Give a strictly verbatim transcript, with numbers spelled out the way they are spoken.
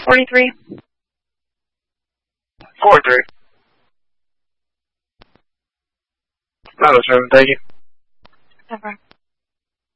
forty-three. four three. nine oh seven, thank you. Never.